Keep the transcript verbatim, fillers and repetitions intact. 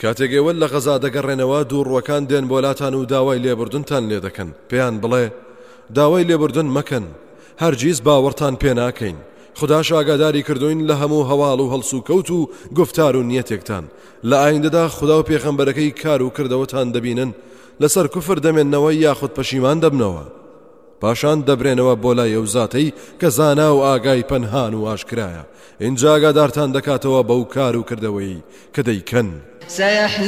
کاتێک ئێوە لە غەزا دەگەڕێنەوە دووڕوەکان دێن بۆلاتان و داوای لێبوردنتان لێ دەکەن پێیان بڵێ داوای لێبوردن مەکەن هەرگیز باوەڕتان پێ ناکەین خوداش ئاگاداری کردوین لە هەموو هەواڵ و هەڵسو کەوت و گفتار و نیەتێکتان لە ئایندەدا خوددا و پێغەمبەرەکەی کار و کردەوەتان دەبینن لەسەر کوفر دەمێننەوە یاخود پەشیمان دەبنەوە پاشان دەبرێنەوە بۆ لای ئەو زاتەی کە زانا و ئاگای پەنهان و ئاشکرایە اینجا ئاگادارتان دەکاتەوە بەو کار و کردەوەی کە دەیکەن